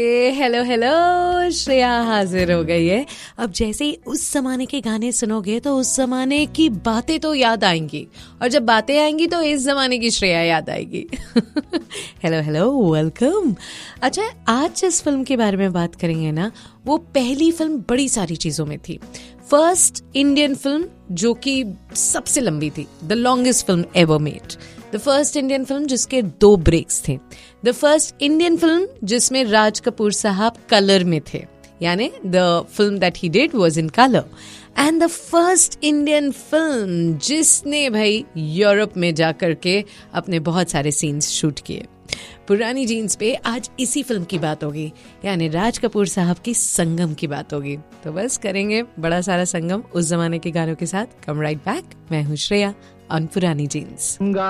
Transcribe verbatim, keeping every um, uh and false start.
Hello hello, Shreya हाजिर हो गई है। अब जैसे ही उस जमाने के गाने सुनोगे तो उस जमाने की बातें तो याद आएंगी, और जब बातें आएंगी तो इस जमाने की श्रेया याद आएगी। Hello hello, welcome. अच्छा, आज जिस फिल्म के बारे में बात करेंगे ना, वो पहली फिल्म बड़ी सारी चीजों में थी। फर्स्ट इंडियन फिल्म जो कि सबसे लंबी थी, the longest film ever made. The first Indian film जिसके दो ब्रेक्स थे। द फर्स्ट इंडियन फिल्म जिसमें राज कपूर साहब कलर में थे, यानी the film that he did was in colour. And the first Indian film जिसने भाई यूरोप में जाकर के अपने बहुत सारे सीन्स शूट किए। पुरानी जीन्स पे आज इसी फिल्म की बात होगी, यानी राज कपूर साहब की संगम की बात होगी। तो बस करेंगे बड़ा सारा संगम उस जमाने के गानों के साथ। कम राइट बैक, मैं हूँ श्रेया ऑन पुरानी जीन्स।